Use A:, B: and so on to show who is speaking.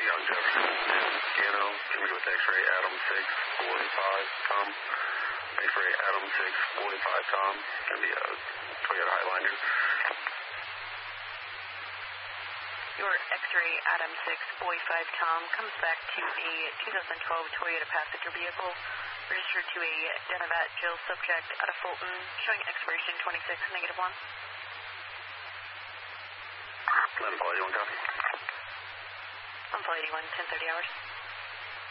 A: Young Jefferson and Gano. Can we go with X-ray Adam 645 Tom? X-ray Adam 645 Tom. Can be a Toyota Highliner.
B: Your X-ray Adam 645 Tom comes back to a 2012 Toyota passenger vehicle registered to a Denovat jail subject out of Fulton, showing expiration 26-1.
A: 11 Paul 81 copy.
B: 1 Paul 81, 10:30 hours.